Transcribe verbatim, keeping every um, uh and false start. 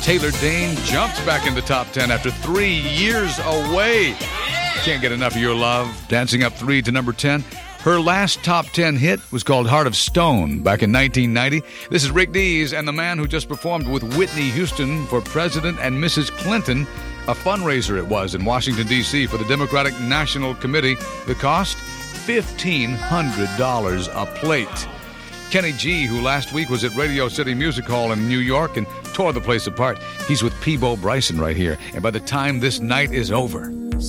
Taylor Dayne jumps back in the top ten after three years away. Can't get enough of your love. Dancing up three to number ten. Her last top ten hit was called Heart of Stone back in nineteen ninety. This is Rick Dees and the man who just performed with Whitney Houston for President and Missus Clinton. A fundraiser it was in Washington, D C for the Democratic National Committee. The cost, fifteen hundred dollars a plate. Kenny G, who last week was at Radio City Music Hall in New York and tore the place apart. He's with Peabo Bryson right here. And by the time this night is over,